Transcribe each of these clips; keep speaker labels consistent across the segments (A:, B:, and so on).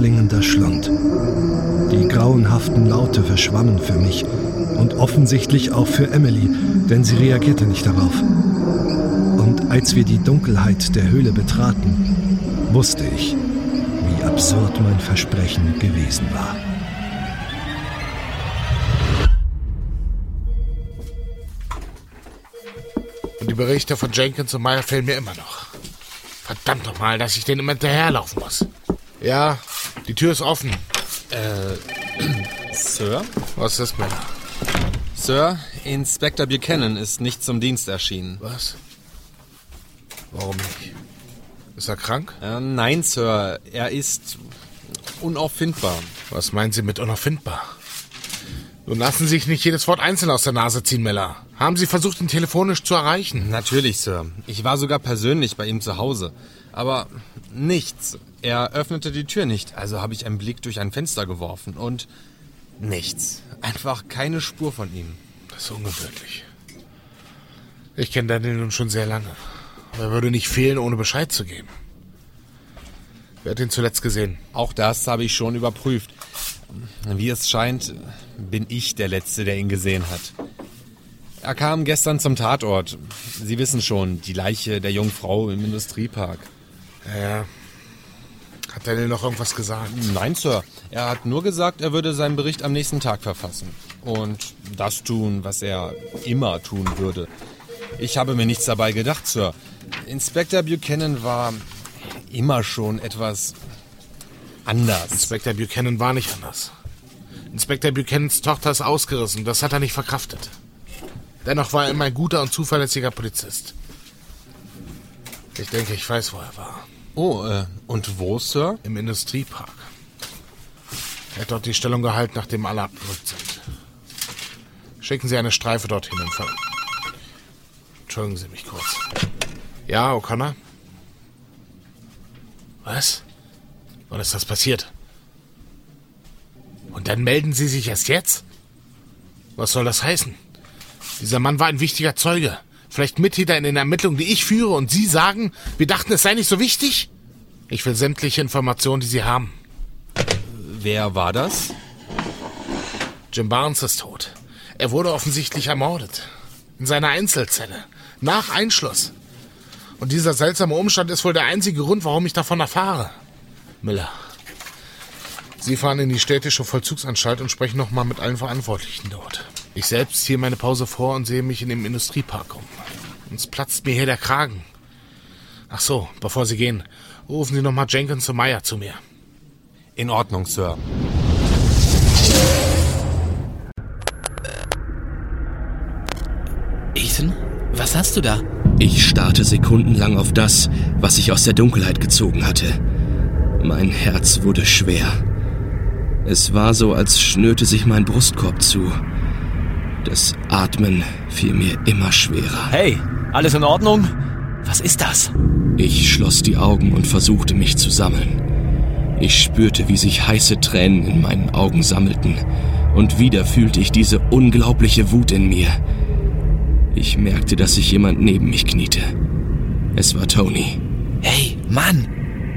A: klingender Schlund. Die grauenhaften Laute verschwammen für mich und offensichtlich auch für Emily, denn sie reagierte nicht darauf. Und als wir die Dunkelheit der Höhle betraten, wusste ich, wie absurd mein Versprechen gewesen war.
B: Und die Berichte von Jenkins und Meyer fehlen mir immer noch. Verdammt nochmal, dass ich denen immer hinterherlaufen muss. Ja, die Tür ist offen.
C: Sir?
B: Was ist, Männer?
C: Sir, Inspektor Buchanan ist nicht zum Dienst erschienen.
B: Was? Warum nicht? Ist er krank?
C: Nein, Sir, er ist unauffindbar.
B: Was meinen Sie mit unauffindbar? Nun lassen Sie sich nicht jedes Wort einzeln aus der Nase ziehen, Miller. Haben Sie versucht, ihn telefonisch zu erreichen?
C: Natürlich, Sir. Ich war sogar persönlich bei ihm zu Hause. Aber nichts. Er öffnete die Tür nicht, also habe ich einen Blick durch ein Fenster geworfen und nichts. Einfach keine Spur von ihm.
B: Das ist ungewöhnlich. Ich kenne Daniel nun schon sehr lange. Aber er würde nicht fehlen, ohne Bescheid zu geben. Wer hat ihn zuletzt gesehen?
C: Auch das habe ich schon überprüft. Wie es scheint, bin ich der Letzte, der ihn gesehen hat. Er kam gestern zum Tatort. Sie wissen schon, die Leiche der jungen Frau im Industriepark.
B: Ja. Hat Daniel noch irgendwas gesagt?
C: Nein, Sir. Er hat nur gesagt, er würde seinen Bericht am nächsten Tag verfassen. Und das tun, was er immer tun würde. Ich habe mir nichts dabei gedacht, Sir. Inspektor Buchanan war immer schon etwas anders.
B: Inspektor Buchanan war nicht anders. Inspektor Buchanans Tochter ist ausgerissen. Das hat er nicht verkraftet. Dennoch war er immer ein guter und zuverlässiger Polizist. Ich denke, ich weiß, wo er war.
C: Oh, und wo, Sir?
B: Im Industriepark. Er hat dort die Stellung gehalten, nachdem alle abgerückt sind. Schicken Sie eine Streife dorthin und Entschuldigen Sie mich kurz. Ja, O'Connor? Was? Wann ist das passiert? Und dann melden Sie sich erst jetzt? Was soll das heißen? Dieser Mann war ein wichtiger Zeuge. Vielleicht Mittäter in den Ermittlungen, die ich führe, und Sie sagen, wir dachten, es sei nicht so wichtig? Ich will sämtliche Informationen, die Sie haben.
C: Wer war das?
B: Jim Barnes ist tot. Er wurde offensichtlich ermordet. In seiner Einzelzelle. Nach Einschluss. Und dieser seltsame Umstand ist wohl der einzige Grund, warum ich davon erfahre. Miller, Sie fahren in die städtische Vollzugsanstalt und sprechen nochmal mit allen Verantwortlichen dort. Ich selbst ziehe meine Pause vor und sehe mich in dem Industriepark um. Uns platzt mir hier der Kragen. Ach so, bevor Sie gehen, rufen Sie nochmal Jenkins und Meyer zu mir.
C: In Ordnung, Sir.
D: Ethan, was hast du da?
E: Ich starrte sekundenlang auf das, was ich aus der Dunkelheit gezogen hatte. Mein Herz wurde schwer. Es war so, als schnürte sich mein Brustkorb zu. Das Atmen fiel mir immer schwerer.
D: Hey, alles in Ordnung? Was ist das?
E: Ich schloss die Augen und versuchte mich zu sammeln. Ich spürte, wie sich heiße Tränen in meinen Augen sammelten. Und wieder fühlte ich diese unglaubliche Wut in mir. Ich merkte, dass sich jemand neben mich kniete. Es war Tony.
D: Hey, Mann!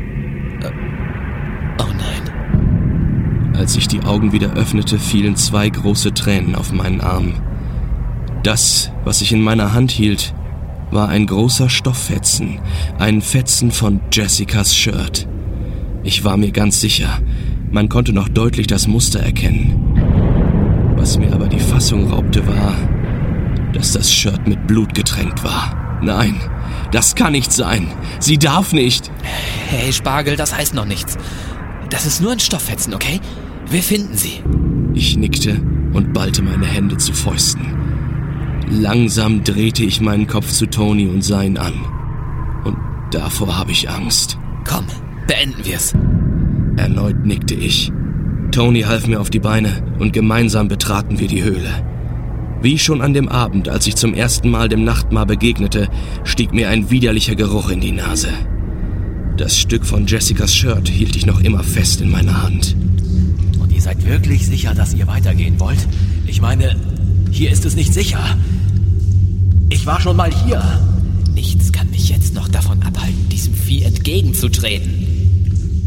D: Oh nein.
E: Als ich die Augen wieder öffnete, fielen 2 große Tränen auf meinen Arm. Das, was ich in meiner Hand hielt, war ein großer Stofffetzen, ein Fetzen von Jessicas Shirt. Ich war mir ganz sicher, man konnte noch deutlich das Muster erkennen. Was mir aber die Fassung raubte, war, dass das Shirt mit Blut getränkt war. Nein, das kann nicht sein. Sie darf nicht.
D: Hey, Spargel, das heißt noch nichts. Das ist nur ein Stofffetzen, okay? Wir finden sie.
E: Ich nickte und ballte meine Hände zu Fäusten. Langsam drehte ich meinen Kopf zu Tony und sah ihn an. Und davor habe ich Angst.
D: Komm, beenden wir's.
E: Erneut nickte ich. Tony half mir auf die Beine und gemeinsam betraten wir die Höhle. Wie schon an dem Abend, als ich zum ersten Mal dem Nachtmar begegnete, stieg mir ein widerlicher Geruch in die Nase. Das Stück von Jessicas Shirt hielt ich noch immer fest in meiner Hand.
D: Und ihr seid wirklich sicher, dass ihr weitergehen wollt? Ich meine, hier ist es nicht sicher. Ich war schon mal hier. Nichts kann mich jetzt noch davon abhalten, diesem Vieh entgegenzutreten.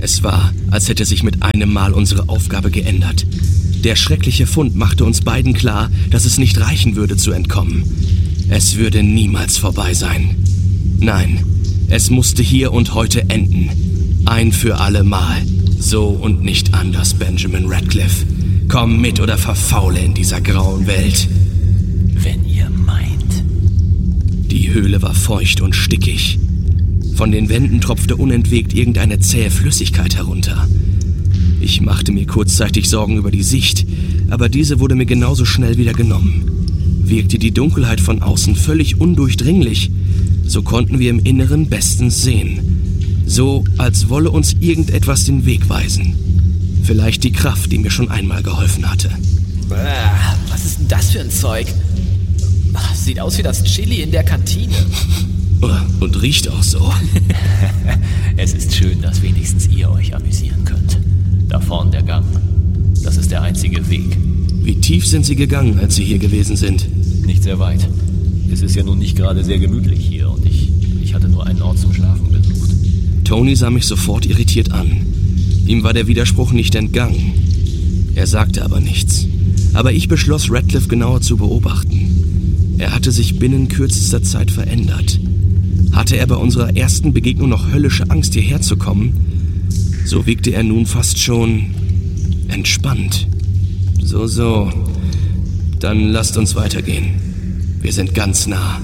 E: Es war, als hätte sich mit einem Mal unsere Aufgabe geändert. Der schreckliche Fund machte uns beiden klar, dass es nicht reichen würde zu entkommen. Es würde niemals vorbei sein. Nein, es musste hier und heute enden. Ein für alle Mal. So und nicht anders, Benjamin Radcliffe. Komm mit oder verfaule in dieser grauen Welt.
D: Wenn ihr meint.
E: Die Höhle war feucht und stickig. Von den Wänden tropfte unentwegt irgendeine zähe Flüssigkeit herunter. Ich machte mir kurzzeitig Sorgen über die Sicht, aber diese wurde mir genauso schnell wieder genommen. Wirkte die Dunkelheit von außen völlig undurchdringlich, so konnten wir im Inneren bestens sehen. So, als wolle uns irgendetwas den Weg weisen. Vielleicht die Kraft, die mir schon einmal geholfen hatte.
D: Was ist denn das für ein Zeug? Sieht aus wie das Chili in der Kantine.
E: Und riecht auch so.
D: Es ist schön, dass wenigstens ihr euch amüsieren könnt. Da vorn der Gang. Das ist der einzige Weg.
E: Wie tief sind Sie gegangen, als Sie hier gewesen sind?
D: Nicht sehr weit. Es ist ja nun nicht gerade sehr gemütlich hier und ich hatte nur einen Ort zum Schlafen besucht.
E: Tony sah mich sofort irritiert an. Ihm war der Widerspruch nicht entgangen. Er sagte aber nichts. Aber ich beschloss, Radcliffe genauer zu beobachten. Er hatte sich binnen kürzester Zeit verändert. Hatte er bei unserer ersten Begegnung noch höllische Angst, hierher zu kommen, so wirkte er nun fast schon entspannt. So. Dann lasst uns weitergehen. Wir sind ganz nah.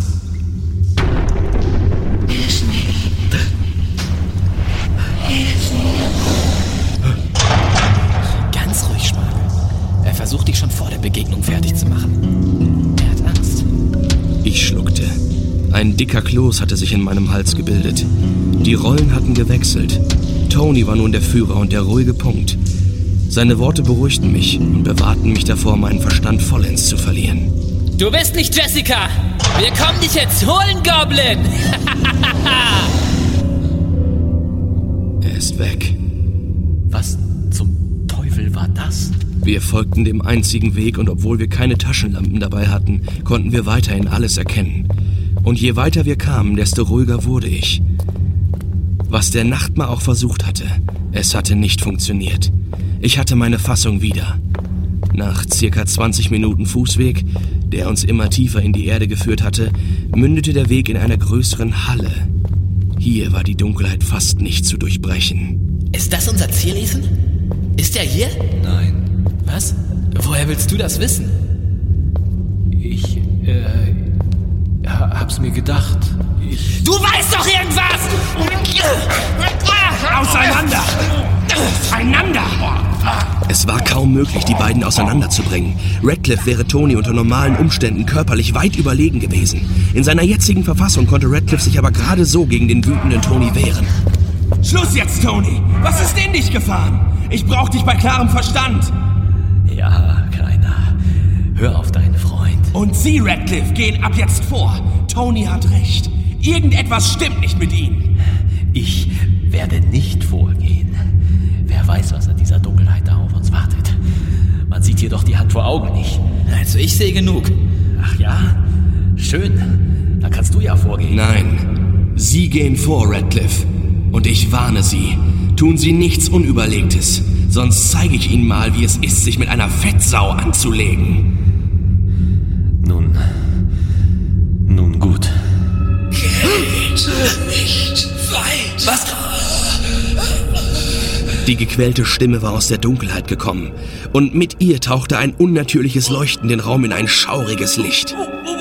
D: Ganz ruhig, Schmarrn. Er versucht, dich schon vor der Begegnung fertig zu machen. Er hat Angst.
E: Ich schluckte. Ein dicker Kloß hatte sich in meinem Hals gebildet. Die Rollen hatten gewechselt. Tony war nun der Führer und der ruhige Punkt. Seine Worte beruhigten mich und bewahrten mich davor, meinen Verstand vollends zu verlieren.
F: Du bist nicht Jessica! Wir kommen dich jetzt holen, Goblin!
E: Er ist weg.
D: Was zum Teufel war das?
E: Wir folgten dem einzigen Weg und obwohl wir keine Taschenlampen dabei hatten, konnten wir weiterhin alles erkennen. Und je weiter wir kamen, desto ruhiger wurde ich. Was der Nachtmar auch versucht hatte, es hatte nicht funktioniert. Ich hatte meine Fassung wieder. Nach circa 20 Minuten Fußweg, der uns immer tiefer in die Erde geführt hatte, mündete der Weg in einer größeren Halle. Hier war die Dunkelheit fast nicht zu durchbrechen.
F: Ist das unser Ziel, Ethan? Ist er hier?
D: Nein.
F: Was? Woher willst du das wissen?
D: Ich, hab's mir gedacht.
F: Du weißt doch irgendwas!
G: Auseinander! Auseinander!
E: Es war kaum möglich, die beiden auseinanderzubringen. Radcliffe wäre Tony unter normalen Umständen körperlich weit überlegen gewesen. In seiner jetzigen Verfassung konnte Radcliffe sich aber gerade so gegen den wütenden Tony wehren.
G: Schluss jetzt, Tony! Was ist in dich gefahren? Ich brauch dich bei klarem Verstand!
D: Ja, Kleiner. Hör auf deinen Freund.
G: Und Sie, Radcliffe, gehen ab jetzt vor. Tony hat recht. Irgendetwas stimmt nicht mit ihm.
D: Ich werde nicht vorgehen. Wer weiß, was in dieser Dunkelheit da auf uns wartet. Man sieht hier doch die Hand vor Augen nicht.
F: Also ich sehe genug.
D: Ach ja? Schön. Dann kannst du ja vorgehen.
E: Nein, Sie gehen vor, Radcliffe. Und ich warne Sie, tun Sie nichts Unüberlegtes. Sonst zeige ich Ihnen mal, wie es ist, sich mit einer Fettsau anzulegen.
D: Nun gut.
G: Geht nicht weiter.
F: Was?
E: Die gequälte Stimme war aus der Dunkelheit gekommen. Und mit ihr tauchte ein unnatürliches Leuchten den Raum in ein schauriges Licht.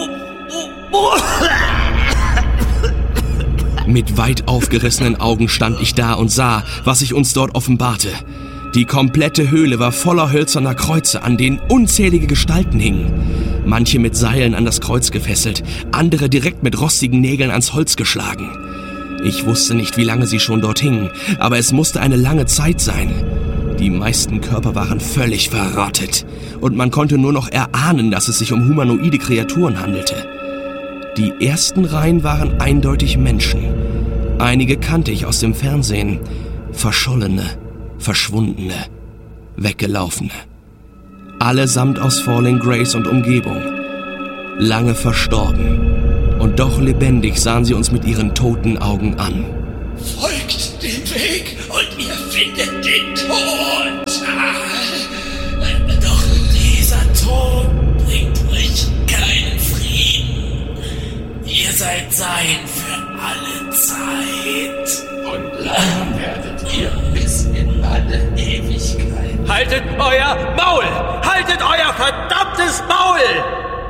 E: Mit weit aufgerissenen Augen stand ich da und sah, was sich uns dort offenbarte. Die komplette Höhle war voller hölzerner Kreuze, an denen unzählige Gestalten hingen. Manche mit Seilen an das Kreuz gefesselt, andere direkt mit rostigen Nägeln ans Holz geschlagen. Ich wusste nicht, wie lange sie schon dort hingen, aber es musste eine lange Zeit sein. Die meisten Körper waren völlig verrottet und man konnte nur noch erahnen, dass es sich um humanoide Kreaturen handelte. Die ersten Reihen waren eindeutig Menschen. Einige kannte ich aus dem Fernsehen. Verschollene, verschwundene, weggelaufene. Allesamt aus Falling Grace und Umgebung. Lange verstorben. Und doch lebendig sahen sie uns mit ihren toten Augen an.
G: Folgt dem Weg und ihr findet den Tod. Doch dieser Tod bringt euch keinen Frieden. Ihr seid sein für alle Zeit. Und lang werdet ihr bis in alle Ewigkeit.
D: Haltet euer Maul! Haltet euer verdammtes Maul!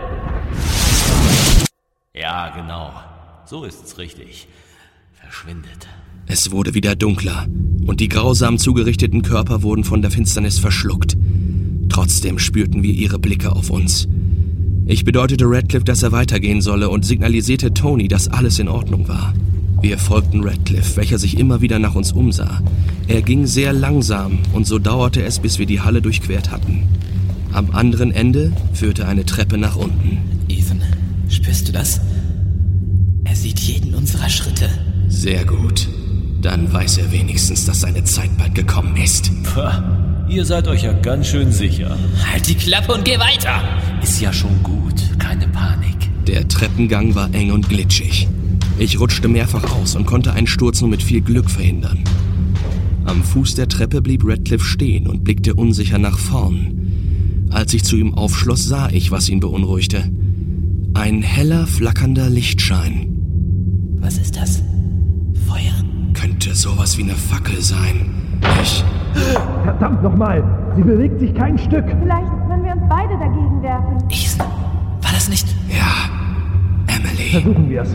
D: Ja, genau. So ist's richtig. Verschwindet.
E: Es wurde wieder dunkler und die grausam zugerichteten Körper wurden von der Finsternis verschluckt. Trotzdem spürten wir ihre Blicke auf uns. Ich bedeutete Radcliffe, dass er weitergehen solle und signalisierte Tony, dass alles in Ordnung war. Wir folgten Radcliffe, welcher sich immer wieder nach uns umsah. Er ging sehr langsam und so dauerte es, bis wir die Halle durchquert hatten. Am anderen Ende führte eine Treppe nach unten.
F: Ethan, spürst du das? Er sieht jeden unserer Schritte.
E: Sehr gut. Dann weiß er wenigstens, dass seine Zeit bald gekommen ist.
D: Pah, ihr seid euch ja ganz schön sicher.
F: Halt die Klappe und geh weiter!
D: Ist ja schon gut, keine Panik.
E: Der Treppengang war eng und glitschig. Ich rutschte mehrfach aus und konnte einen Sturz nur mit viel Glück verhindern. Am Fuß der Treppe blieb Radcliffe stehen und blickte unsicher nach vorn. Als ich zu ihm aufschloss, sah ich, was ihn beunruhigte. Ein heller, flackernder Lichtschein.
F: Was ist das? Feuer?
E: Könnte sowas wie eine Fackel sein.
A: Verdammt nochmal! Sie bewegt sich kein Stück!
H: Vielleicht, wenn wir uns beide dagegen werfen.
F: Ethan, war das nicht...
E: Ja, Emily.
A: Versuchen wir es.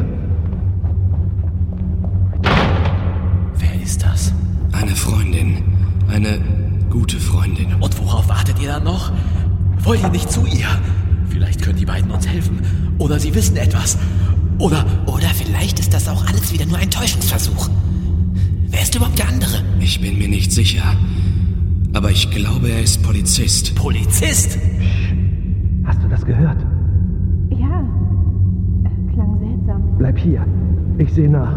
F: Wer ist das?
E: Eine Freundin. Eine gute Freundin.
F: Und worauf wartet ihr dann noch? Wollt ihr nicht zu ihr? Vielleicht können die beiden uns helfen. Oder sie wissen etwas. Oder vielleicht ist das auch alles wieder nur ein Täuschungsversuch. Wer ist überhaupt der andere?
E: Ich bin mir nicht sicher. Aber ich glaube, er ist Polizist.
F: Polizist?
A: Hast du das gehört?
H: Ja, klang seltsam.
A: Bleib hier. Ich sehe nach.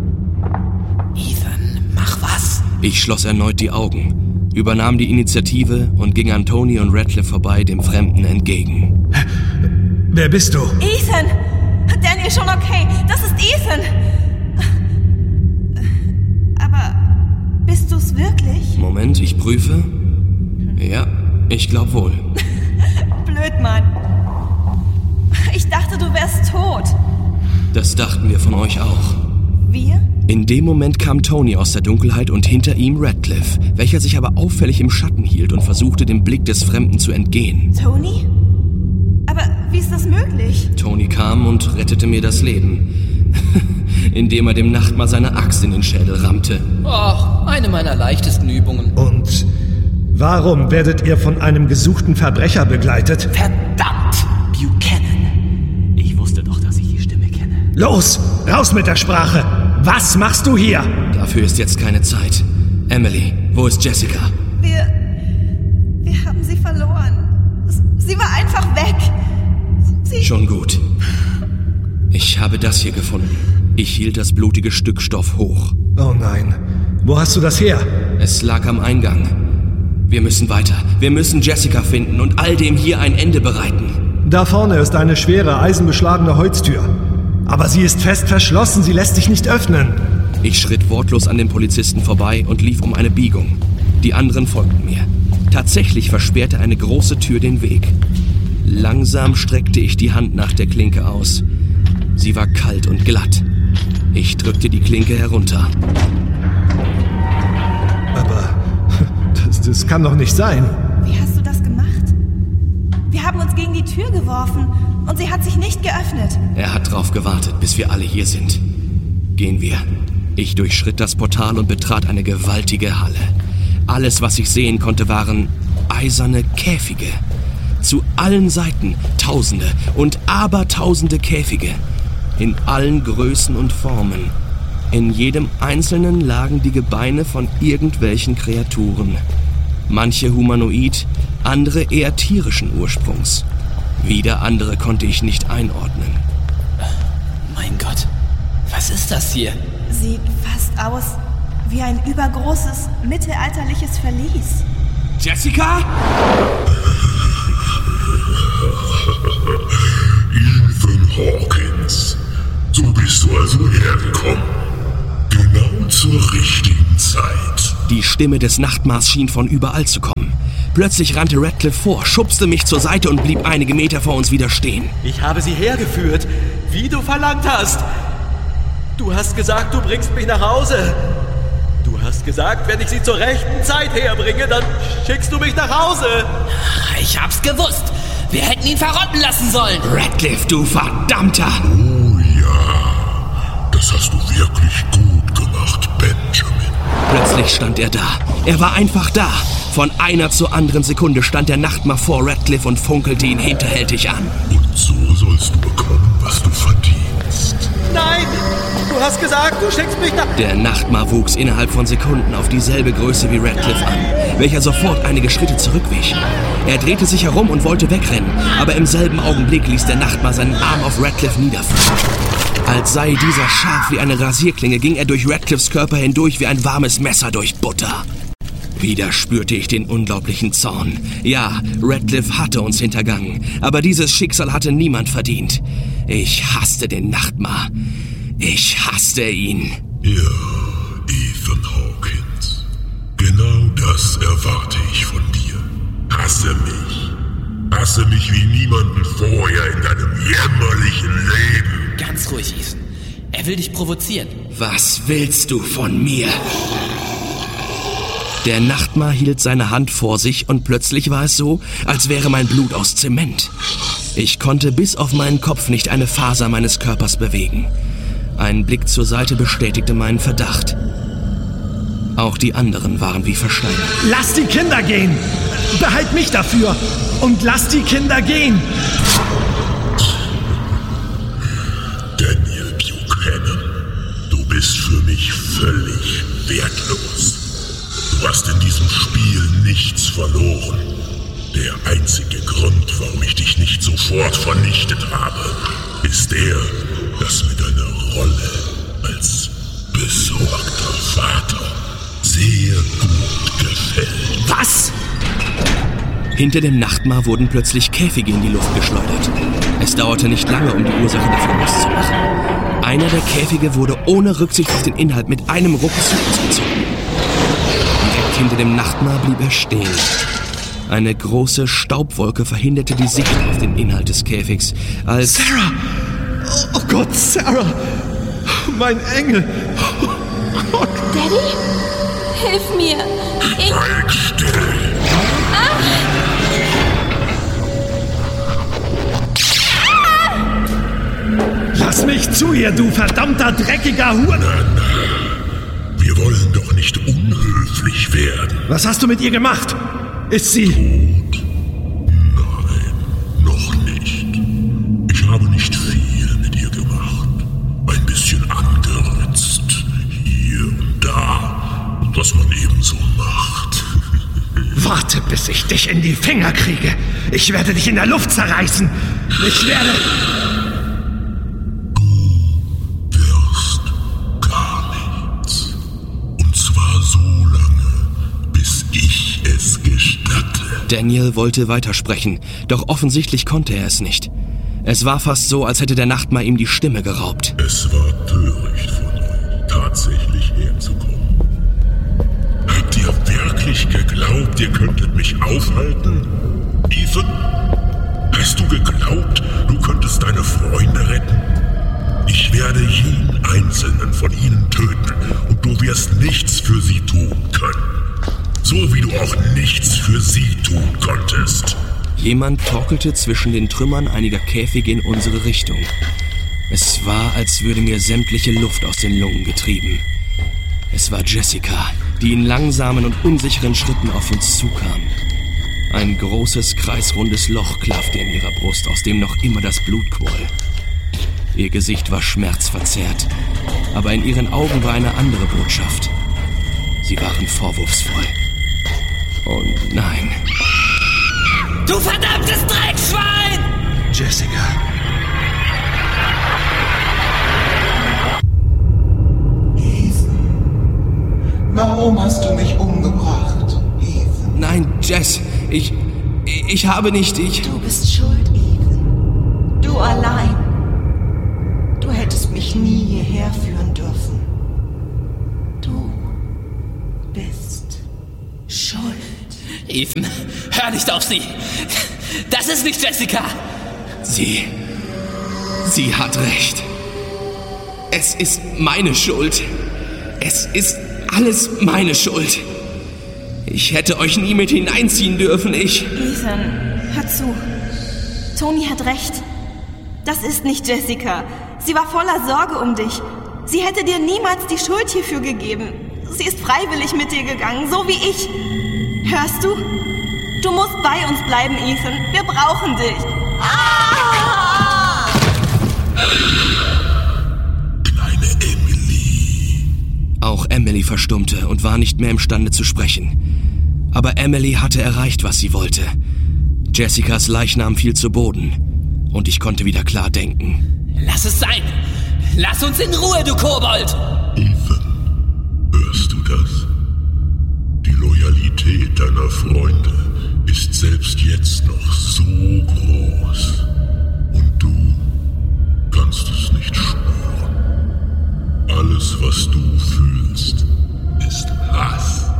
F: Ethan, mach was.
E: Ich schloss erneut die Augen, übernahm die Initiative und ging an Tony und Radcliffe vorbei, dem Fremden entgegen.
A: Wer bist du?
H: Ethan! Daniel, schon okay. Das ist Ethan. Aber bist du's wirklich?
E: Moment, ich prüfe. Ja, ich glaub wohl.
H: Blöd, Mann. Ich dachte, du wärst tot.
E: Das dachten wir von euch auch.
H: Wir?
E: In dem Moment kam Tony aus der Dunkelheit und hinter ihm Radcliffe, welcher sich aber auffällig im Schatten hielt und versuchte, dem Blick des Fremden zu entgehen.
H: Tony? Aber wie ist das möglich?
E: Tony kam und rettete mir das Leben, indem er dem Nachtmar seine Axt in den Schädel rammte.
F: Och, eine meiner leichtesten Übungen.
A: Und warum werdet ihr von einem gesuchten Verbrecher begleitet?
F: Verdammt! Buchanan. Ich wusste doch, dass ich die Stimme kenne.
A: Los, raus mit der Sprache! Was machst du hier?
E: Dafür ist jetzt keine Zeit. Emily, wo ist Jessica?
H: Wir haben sie verloren. Sie war einfach weg.
E: Schon gut. Ich habe das hier gefunden. Ich hielt das blutige Stück Stoff hoch.
A: Oh nein. Wo hast du das her?
E: Es lag am Eingang. Wir müssen weiter. Wir müssen Jessica finden und all dem hier ein Ende bereiten.
A: Da vorne ist eine schwere, eisenbeschlagene Holztür. Aber sie ist fest verschlossen, sie lässt sich nicht öffnen.
E: Ich schritt wortlos an den Polizisten vorbei und lief um eine Biegung. Die anderen folgten mir. Tatsächlich versperrte eine große Tür den Weg. Langsam streckte ich die Hand nach der Klinke aus. Sie war kalt und glatt. Ich drückte die Klinke herunter.
A: Aber das kann doch nicht sein.
H: Wie hast du das gemacht? Wir haben uns gegen die Tür geworfen und sie hat sich nicht geöffnet.
E: Er hat drauf gewartet, bis wir alle hier sind. Gehen wir. Ich durchschritt das Portal und betrat eine gewaltige Halle. Alles, was ich sehen konnte, waren eiserne Käfige. Zu allen Seiten Tausende und Abertausende Käfige. In allen Größen und Formen. In jedem einzelnen lagen die Gebeine von irgendwelchen Kreaturen. Manche humanoid, andere eher tierischen Ursprungs. Wieder andere konnte ich nicht einordnen.
F: Mein Gott, was ist das hier?
H: Sieht fast aus wie ein übergroßes, mittelalterliches Verlies.
E: Jessica?
I: Ethan Hawkins, so bist du also hergekommen. Genau zur richtigen Zeit.
E: Die Stimme des Nachtmars schien von überall zu kommen. Plötzlich rannte Radcliffe vor, schubste mich zur Seite und blieb einige Meter vor uns wieder stehen.
F: Ich habe sie hergeführt, wie du verlangt hast. Du hast gesagt, du bringst mich nach Hause. Du hast gesagt, wenn ich sie zur rechten Zeit herbringe, dann schickst du mich nach Hause.
D: Ich hab's gewusst. Wir hätten ihn verrotten lassen sollen.
E: Radcliffe, du Verdammter!
I: Oh ja, das hast du wirklich gut gemacht, Benjamin.
E: Plötzlich stand er da. Er war einfach da. Von einer zur anderen Sekunde stand der Nachtmar vor Radcliffe und funkelte ihn hinterhältig an.
I: Und so sollst du bekommen, was du verdienst.
F: Nein, du hast gesagt, du schickst mich nach...
E: Der Nachtmar wuchs innerhalb von Sekunden auf dieselbe Größe wie Radcliffe an, welcher sofort einige Schritte zurückwich. Er drehte sich herum und wollte wegrennen, aber im selben Augenblick ließ der Nachtmar seinen Arm auf Radcliffe niederfallen. Als sei dieser scharf wie eine Rasierklinge, ging er durch Radcliffes Körper hindurch wie ein warmes Messer durch Butter. Wieder spürte ich den unglaublichen Zorn. Ja, Radcliffe hatte uns hintergangen, aber dieses Schicksal hatte niemand verdient. Ich hasste den Nachtmar. Ich hasste ihn.
I: Ja, Ethan Hawkins. Genau das erwarte ich von dir. Hasse mich. Hasse mich wie niemanden vorher in deinem jämmerlichen Leben.
D: Ganz ruhig, Ethan. Er will dich provozieren.
E: Was willst du von mir? Der Nachtmar hielt seine Hand vor sich und plötzlich war es so, als wäre mein Blut aus Zement. Ich konnte bis auf meinen Kopf nicht eine Faser meines Körpers bewegen. Ein Blick zur Seite bestätigte meinen Verdacht. Auch die anderen waren wie versteinert.
A: Lass die Kinder gehen! Behalt mich dafür! Und lass die Kinder gehen!
I: Daniel Buchanan, du bist für mich völlig wertlos. Du hast in diesem Spiel nichts verloren. Der einzige Grund, warum ich dich nicht sofort vernichtet habe, ist der, dass mir deine Rolle als besorgter Vater sehr gut gefällt.
E: Was? Hinter dem Nachtmar wurden plötzlich Käfige in die Luft geschleudert. Es dauerte nicht lange, um die Ursache dafür auszumachen. Einer der Käfige wurde ohne Rücksicht auf den Inhalt mit einem Ruck zu uns gezogen. Direkt hinter dem Nachtmar blieb er stehen. Eine große Staubwolke verhinderte die Sicht auf den Inhalt des Käfigs, als...
A: Sarah! Oh Gott, Sarah! Mein Engel! Oh
J: Daddy? Hilf mir!
I: Schweig still!
A: Lass mich zu ihr, du verdammter, dreckiger Huren!
I: Na, wir wollen doch nicht unhöflich werden.
A: Was hast du mit ihr gemacht? Ist sie...
I: Tot? Nein, noch nicht. Ich habe nicht viel mit ihr gemacht. Ein bisschen angeritzt, hier und da, was man eben so macht.
A: Warte, bis ich dich in die Finger kriege. Ich werde dich in der Luft zerreißen. Ich werde...
I: Du wirst gar nichts. Und zwar so lange, bis ich es gestatte.
E: Daniel wollte weitersprechen, doch offensichtlich konnte er es nicht. Es war fast so, als hätte der Nachtmar ihm die Stimme geraubt.
I: Es war töricht von euch, tatsächlich herzukommen. Habt ihr wirklich geglaubt, ihr könntet mich aufhalten? Ethan? Hast du geglaubt, du könntest deine Freunde retten? Ich werde jeden einzelnen von ihnen töten und du wirst nichts für sie tun können. So wie du auch nichts für sie tun konntest.
E: Jemand torkelte zwischen den Trümmern einiger Käfige in unsere Richtung. Es war, als würde mir sämtliche Luft aus den Lungen getrieben. Es war Jessica, die in langsamen und unsicheren Schritten auf uns zukam. Ein großes, kreisrundes Loch klaffte in ihrer Brust, aus dem noch immer das Blut quoll. Ihr Gesicht war schmerzverzerrt, aber in ihren Augen war eine andere Botschaft. Sie waren vorwurfsvoll. Und nein.
D: Du verdammtes Dreckschwein!
A: Jessica.
K: Ethan, warum hast du mich umgebracht, Ethan?
E: Nein, Jess, ich habe nicht,
H: Du bist schuld, Ethan. Du allein. Du hättest mich nie hierher führen dürfen. Du bist
F: Ethan, hör nicht auf sie. Das ist nicht Jessica.
E: Sie hat recht. Es ist meine Schuld. Es ist alles meine Schuld. Ich hätte euch nie mit hineinziehen dürfen,
H: Ethan, hör zu. Toni hat recht. Das ist nicht Jessica. Sie war voller Sorge um dich. Sie hätte dir niemals die Schuld hierfür gegeben. Sie ist freiwillig mit dir gegangen, so wie ich. Hörst du? Du musst bei uns bleiben, Ethan. Wir brauchen dich.
I: Kleine Emily.
E: Auch Emily verstummte und war nicht mehr imstande zu sprechen. Aber Emily hatte erreicht, was sie wollte. Jessicas Leichnam fiel zu Boden. Und ich konnte wieder klar denken.
F: Lass es sein! Lass uns in Ruhe, du Kobold!
I: Ethan, hörst du das? Die Loyalität deiner Freunde ist selbst jetzt noch so groß. Und du kannst es nicht spüren. Alles, was du fühlst, ist Hass.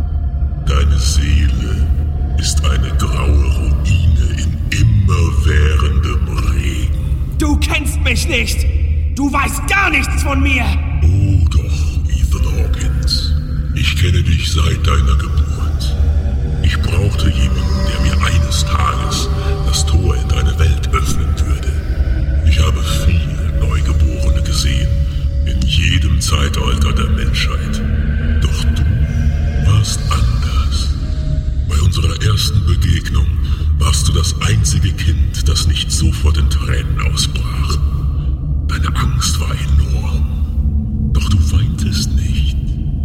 I: Deine Seele ist eine graue Ruine in immerwährendem Regen.
G: Du kennst mich nicht! Du weißt gar nichts von mir!
I: Oh doch, Ethan Hawkins. Ich kenne dich seit deiner Geburt. Ich brauchte jemanden, der mir eines Tages das Tor in deine Welt öffnen würde. Ich habe viele Neugeborene gesehen, in jedem Zeitalter der Menschheit. Doch du warst anders. Bei unserer ersten Begegnung warst du das einzige Kind, das nicht sofort in Tränen ausbrach. Deine Angst war enorm, doch du weintest nicht.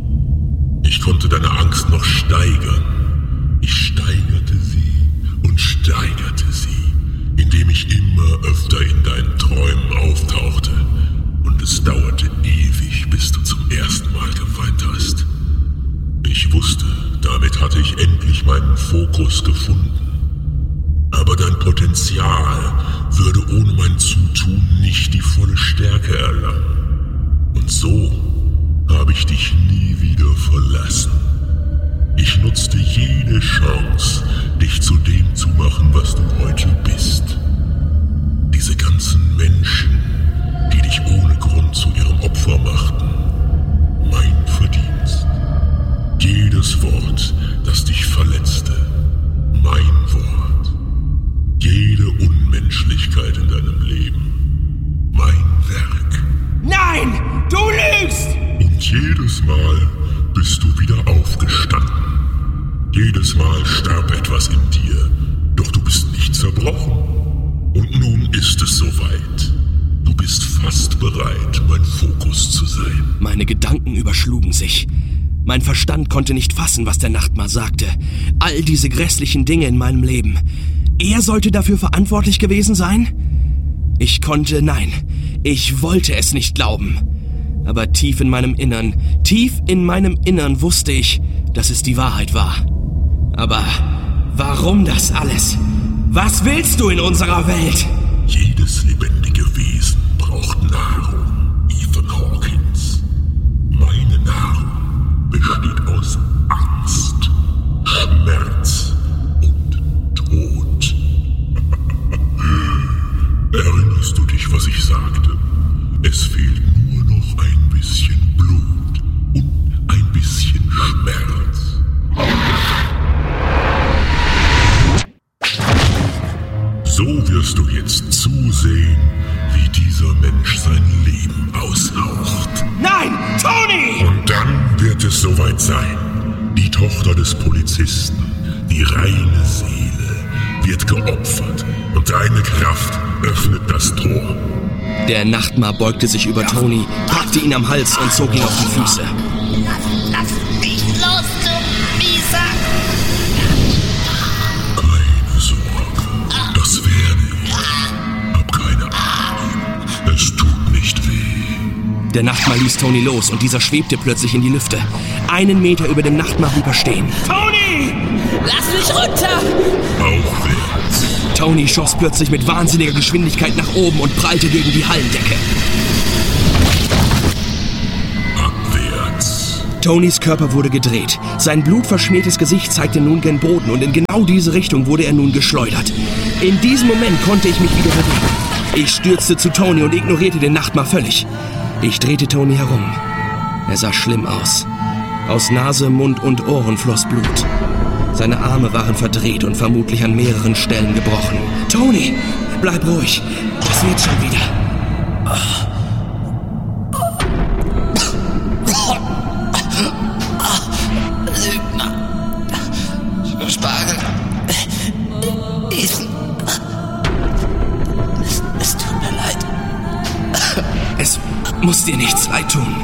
I: Ich konnte deine Angst noch steigern. Ich steigerte sie und steigerte sie, indem ich immer öfter in deinen Träumen auftauchte. Und es dauerte ewig, bis du zum ersten Mal geweint hast. Ich wusste, damit hatte ich endlich meinen Fokus gefunden. Aber dein Potenzial würde ohne mein Zutun nicht die volle Stärke erlangen. Und so habe ich dich nie wieder verlassen. Ich nutzte jede Chance, dich zu dem zu machen, was du heute bist. Diese ganzen Menschen, die dich ohne Grund zu ihrem Opfer machten. Mein Verdienst. Jedes Wort, das dich verletzte. Mein Wort. Jede Unmenschlichkeit in deinem Leben. Mein Werk.
G: Nein! Du lügst!
I: Und jedes Mal bist du wieder aufgestanden. Jedes Mal starb etwas in dir, doch du bist nicht zerbrochen. Und nun ist es soweit. Du bist fast bereit, mein Fokus zu sein.
E: Meine Gedanken überschlugen sich. Mein Verstand konnte nicht fassen, was der Nachtmar sagte. All diese grässlichen Dinge in meinem Leben. Er sollte dafür verantwortlich gewesen sein? Ich wollte es nicht glauben. Aber tief in meinem Innern wusste ich, dass es die Wahrheit war. Aber warum das alles? Was willst du in unserer Welt?
I: Jedes lebendige Wesen braucht Nahrung, Ethan Hawkins. Meine Nahrung besteht aus Angst, Schmerz und Tod. Erinnerst du dich, was ich sagte? Es fehlt nur noch ein bisschen Blut und ein bisschen Schmerz. So wirst du jetzt zusehen, wie dieser Mensch sein Leben aushaucht.
G: Nein, Toni!
I: Und dann wird es soweit sein. Die Tochter des Polizisten, die reine Seele, wird geopfert und deine Kraft öffnet das Tor.
E: Der Nachtmar beugte sich über Toni, packte ihn am Hals und zog ihn auf die Füße.
L: Lass mich los, du Mieser!
I: Keine Sorge, das werde ich. Hab keine Angst. Es tut nicht weh.
E: Der Nachtmar ließ Toni los und dieser schwebte plötzlich in die Lüfte. 1 Meter über dem Nachtmar rüberstehen.
G: Toni!
F: Lass mich runter!
I: Aufwärts.
E: Toni schoss plötzlich mit wahnsinniger Geschwindigkeit nach oben und prallte gegen die Hallendecke.
I: Abwärts.
E: Tonys Körper wurde gedreht. Sein blutverschmiertes Gesicht zeigte nun gen Boden und in genau diese Richtung wurde er nun geschleudert. In diesem Moment konnte ich mich wieder bewegen. Ich stürzte zu Tony und ignorierte den Nachtmar völlig. Ich drehte Tony herum. Er sah schlimm aus. Aus Nase, Mund und Ohren floss Blut. Seine Arme waren verdreht und vermutlich an mehreren Stellen gebrochen. Tony, bleib ruhig. Das wird schon wieder.
F: Spargel. Ethan. Es tut mir leid.
E: Es muss dir nichts leid tun.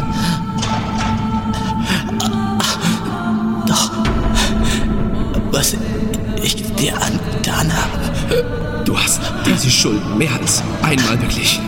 F: Doch. Was ich dir angetan habe.
E: Du hast diese Schuld mehr als einmal beglichen.